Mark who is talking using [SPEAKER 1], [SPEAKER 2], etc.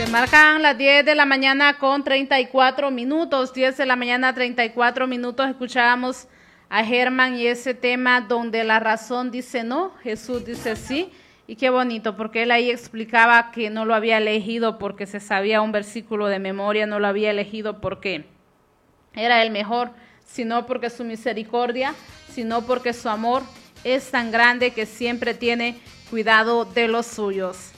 [SPEAKER 1] Se marcan las 10 de la mañana con 34 minutos, 10 de la mañana 34 minutos, escuchábamos a Germán y ese tema donde la razón dice no, Jesús dice sí, y qué bonito, porque él ahí explicaba que no lo había elegido porque se sabía un versículo de memoria, no lo había elegido porque era el mejor, sino porque su misericordia, sino porque su amor es tan grande que siempre tiene cuidado de los suyos.